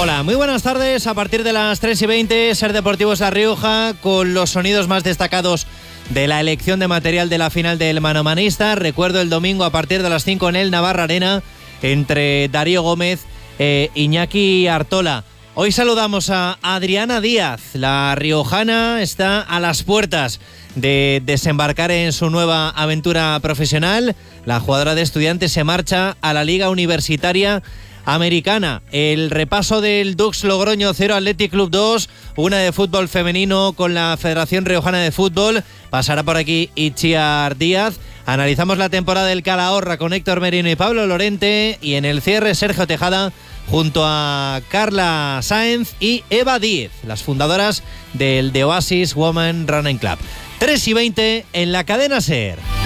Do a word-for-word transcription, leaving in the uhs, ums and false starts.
Hola, muy buenas tardes. A partir de las tres y veinte, Ser Deportivos La Rioja, con los sonidos más destacados de la elección de material de la final del manomanista. Recuerdo el domingo a partir de las cinco en el Navarra Arena, entre Darío Gómez e Iñaki Artola. Hoy saludamos a Adriana Díaz. La riojana está a las puertas de desembarcar en su nueva aventura profesional. La jugadora de Estudiantes se marcha a la Liga Universitaria Americana. El repaso del Dux Logroño cero Athletic Club dos, una de fútbol femenino con la Federación Riojana de Fútbol. Pasará por aquí Itziar Díaz. Analizamos la temporada del Calahorra con Héctor Merino y Pablo Lorente, y en el cierre Sergio Tejada junto a Carla Sáenz y Eva Díez, las fundadoras del The Oasis Women Running Club. tres y veinte en la cadena SER.